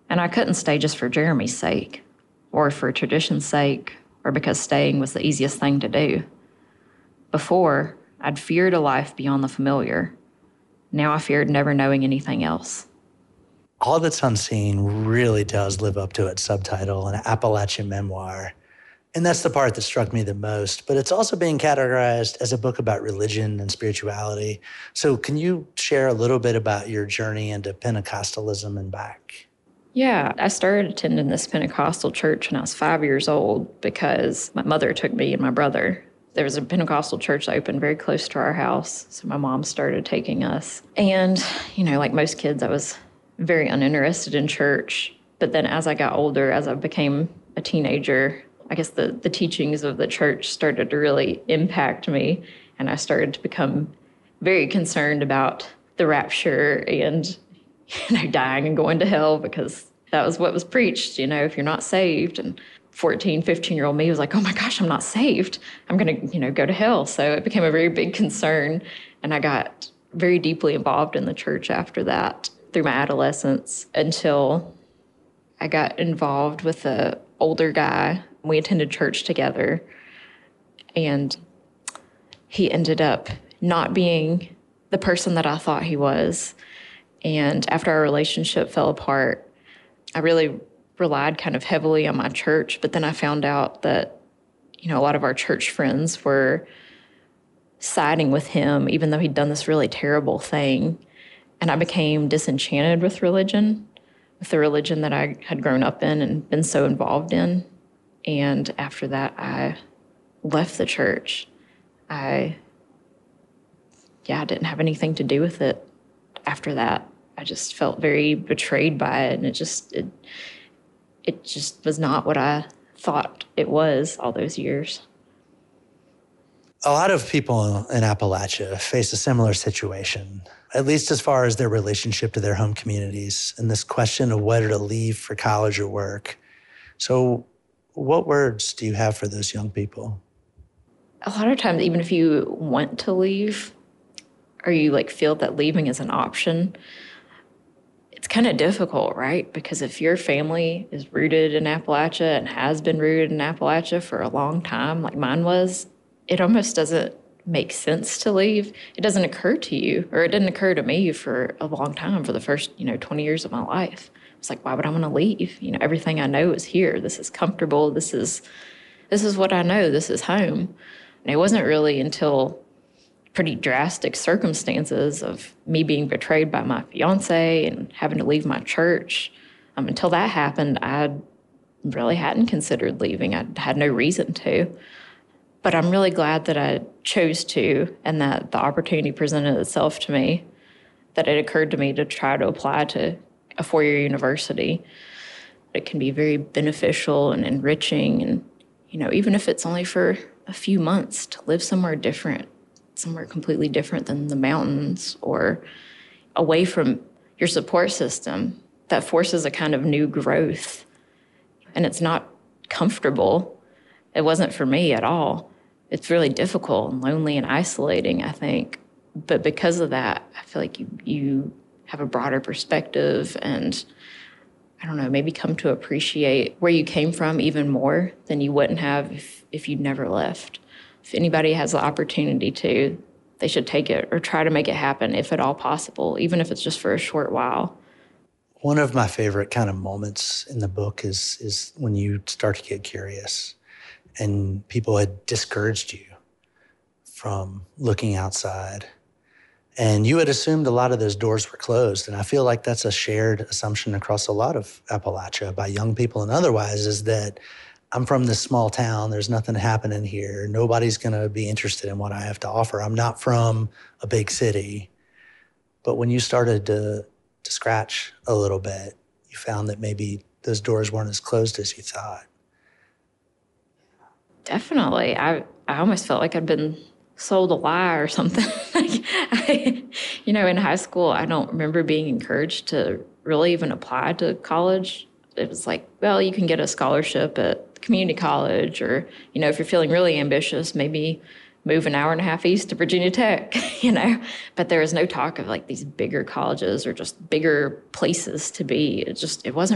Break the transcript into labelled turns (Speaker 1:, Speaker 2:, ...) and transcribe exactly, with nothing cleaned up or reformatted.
Speaker 1: And I couldn't stay just for Jeremy's sake, or for tradition's sake, or because staying was the easiest thing to do. Before, I'd feared a life beyond the familiar. Now I feared never knowing anything else.
Speaker 2: All That's Unseen really does live up to its subtitle, an Appalachian memoir. And that's the part that struck me the most. But it's also being categorized as a book about religion and spirituality. So can you share a little bit about your journey into Pentecostalism and back?
Speaker 1: Yeah, I started attending this Pentecostal church when I was five years old because my mother took me and my brother. There was a Pentecostal church that opened very close to our house, so my mom started taking us. And, you know, like most kids, I was very uninterested in church. But then as I got older, as I became a teenager, I guess the, the teachings of the church started to really impact me, and I started to become very concerned about the rapture and, you know, dying and going to hell, because that was what was preached, you know, if you're not saved. And fourteen, fifteen-year-old me was like, oh my gosh, I'm not saved. I'm going to, you know, go to hell. So it became a very big concern, and I got very deeply involved in the church after that through my adolescence until I got involved with an older guy. We attended church together, and he ended up not being the person that I thought he was. And after our relationship fell apart, I really relied kind of heavily on my church. But then I found out that, you know, a lot of our church friends were siding with him, even though he'd done this really terrible thing. And I became disenchanted with religion, with the religion that I had grown up in and been so involved in. And after that, I left the church. I, yeah, I didn't have anything to do with it after that. I just felt very betrayed by it, and it just, it, it just was not what I thought it was all those years.
Speaker 2: A lot of people in Appalachia face a similar situation, at least as far as their relationship to their home communities and this question of whether to leave for college or work. So what words do you have for those young people?
Speaker 1: A lot of times, even if you want to leave, or you like feel that leaving is an option, it's kind of difficult, right? Because if your family is rooted in Appalachia and has been rooted in Appalachia for a long time, like mine was, it almost doesn't make sense to leave. It doesn't occur to you, or it didn't occur to me for a long time, for the first, you know, twenty years of my life. It's like, why would I want to leave? You know, everything I know is here. This is comfortable. This is, this is what I know. This is home. And it wasn't really until pretty drastic circumstances of me being betrayed by my fiance and having to leave my church. Um, until that happened, I really hadn't considered leaving. I had no reason to. But I'm really glad that I chose to, and that the opportunity presented itself to me, that it occurred to me to try to apply to a four-year university. It can be very beneficial and enriching, and, you know, even if it's only for a few months, to live somewhere different, somewhere completely different than the mountains, or away from your support system, that forces a kind of new growth. And it's not comfortable. It wasn't for me at all. It's really difficult and lonely and isolating, I think. But because of that, I feel like you you have a broader perspective, and I don't know, maybe come to appreciate where you came from even more than you wouldn't have if, if you'd never left. If anybody has the opportunity to, they should take it or try to make it happen if at all possible, even if it's just for a short while.
Speaker 2: One of my favorite kind of moments in the book is is when you start to get curious and people had discouraged you from looking outside. And you had assumed a lot of those doors were closed. And I feel like that's a shared assumption across a lot of Appalachia by young people and otherwise, is that I'm from this small town. There's nothing happening here. Nobody's going to be interested in what I have to offer. I'm not from a big city. But when you started to, to scratch a little bit, you found that maybe those doors weren't as closed as you thought.
Speaker 1: Definitely. I, I almost felt like I'd been sold a lie or something. like I, you know, in high school, I don't remember being encouraged to really even apply to college. It was like, well, you can get a scholarship at community college, or, you know, if you're feeling really ambitious, maybe move an hour and a half east to Virginia Tech, you know. But there was no talk of like these bigger colleges or just bigger places to be. It just, it wasn't